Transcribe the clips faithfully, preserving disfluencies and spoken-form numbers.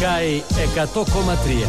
Sky εκατό κόμμα τρία.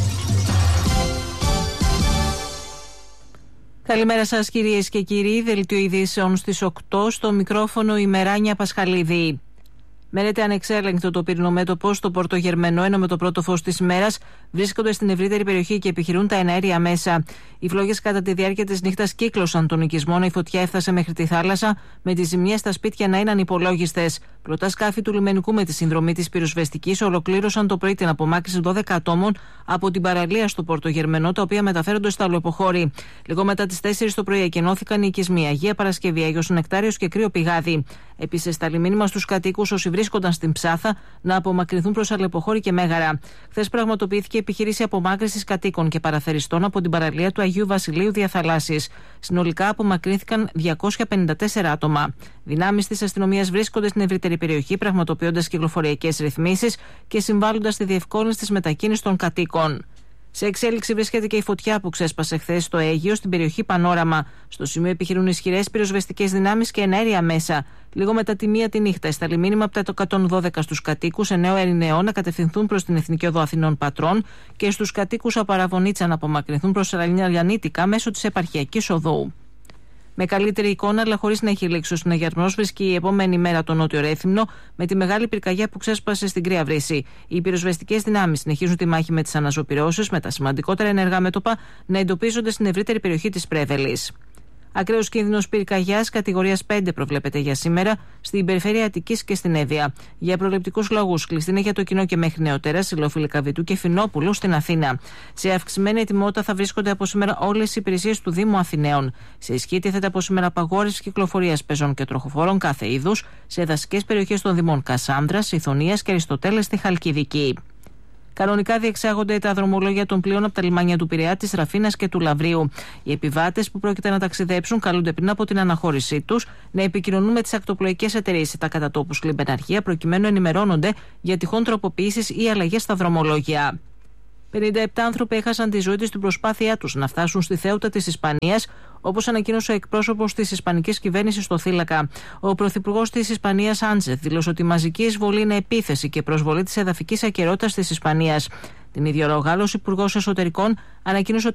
Καλημέρα σας κυρίες και κύριοι, δελτίο ειδήσεων στις οκτώ, στο μικρόφωνο η Μεράνια Πασχαλίδη. Μένεται ανεξέλεγκτο το πυρηνικό μέτωπο στο Πορτογερμενό, ενώ με το πρώτο φως της ημέρας βρίσκονται στην ευρύτερη περιοχή και επιχειρούν τα εναέρια μέσα. Οι φλόγες κατά τη διάρκεια της νύχτας κύκλωσαν τον οικισμό, η φωτιά έφτασε μέχρι τη θάλασσα, με τις ζημιές στα σπίτια να είναι ανυπολόγιστες. Πλωτά σκάφη του λιμενικού με τη συνδρομή της πυροσβεστικής ολοκλήρωσαν το πρωί την απομάκρυνση δώδεκα ατόμων από την παραλία στο Πορτογερμενό, τα οποία μεταφέρονται στα αλλοεποχώρη. Λίγο μετά τις τέσσερις το πρωί εκενώθηκαν οι οικισμοί Αγία Παρασκευή, Άγιος Νεκτάριος και Κρύο Πηγάδι. Επίσης, σταλεί μήνυμα στους κατοίκους όσοι βρίσκονταν στην Ψάθα να απομακρυνθούν προς αλλοεποχώρη και Μέγαρα. Χθες πραγματοποιήθηκε επιχείρηση απομάκρυνσης κατοίκων και παραθεριστών από την παραλία του Αγίου Βασιλείου Διαθαλάσσης. Συνολικά απομακρύνθηκαν διακόσια πενήντα τέσσερα άτομα. Δυνάμεις της αστυνομίας βρίσκονται στην ευρύτερη περιοχή, πραγματοποιώντας κυκλοφοριακές ρυθμίσεις και συμβάλλοντας στη διευκόλυνση της μετακίνησης των κατοίκων. Σε εξέλιξη βρίσκεται και η φωτιά που ξέσπασε χθες στο Αίγυο, στην περιοχή Πανόραμα. Στο σημείο επιχειρούν ισχυρές πυροσβεστικές δυνάμεις και εναέρια μέσα. Λίγο μετά τη μία τη νύχτα, σταλεί μήνυμα από τα εκατόν δώδεκα στους κατοίκους Εννέου Ερηνεών να κατευθυνθούν προς την Εθνική Οδό Αθηνών Πατρών και στους κατοίκους Απαραβωνίτσα να απομακρυνθούν προς Λιαννίτικα μέσω της επαρχιακής οδού. Με καλύτερη εικόνα, αλλά χωρίς να έχει λήξει ο συναγερμός, βρίσκει η επόμενη μέρα το Νότιο Ρέθυμνο με τη μεγάλη πυρκαγιά που ξέσπασε στην Κρύα Βρύση. Οι πυροσβεστικές δυνάμεις συνεχίζουν τη μάχη με τις αναζωπυρώσεις, με τα σημαντικότερα ενεργά μέτωπα να εντοπίζονται στην ευρύτερη περιοχή της Πρέβελης. Ακραίος κίνδυνος πυρκαγιάς κατηγορίας πέντε προβλέπεται για σήμερα στην περιφέρεια Αττικής και στην Εύβοια. Για προληπτικούς λόγους, κλειστή είναι για το κοινό και μέχρι νεοτέρα Σιλόφυλλη Καβιτού και Φινόπουλου στην Αθήνα. Σε αυξημένη ετοιμότητα θα βρίσκονται από σήμερα όλες οι υπηρεσίες του Δήμου Αθηναίων. Σε ισχύ τίθεται από σήμερα απαγόρευση κυκλοφορίας πεζών και τροχοφόρων κάθε είδους σε δασικές περιοχές των Δήμων Κασάνδρας, Ιθωνίας και Αριστοτέλες στη Χαλκιδική. Κανονικά διεξάγονται τα δρομολόγια των πλοίων από τα λιμάνια του Πειραιά, της Ραφίνας και του Λαβρίου. Οι επιβάτες που πρόκειται να ταξιδέψουν καλούνται πριν από την αναχώρησή τους να επικοινωνούν με τις ακτοπλοϊκές εταιρείες ή τα κατατόπους λιμπεναρχεία προκειμένου να ενημερώνονται για τυχόν τροποποιήσεις ή αλλαγές στα δρομολόγια. πενήντα επτά άνθρωποι έχασαν τη ζωή τους στην προσπάθειά τους να φτάσουν στη Θέουτα της Ισπανίας, όπως ανακοίνωσε ο εκπρόσωπος της Ισπανικής κυβέρνησης στο Θήλακα. Ο πρωθυπουργός της Ισπανίας, Σάντσεθ, δήλωσε ότι η μαζική εισβολή είναι επίθεση και προσβολή της εδαφικής ακεραιότητας της Ισπανίας. Την ίδια ώρα, ο Γάλλος Υπουργός Εσωτερικών ανακοίνωσε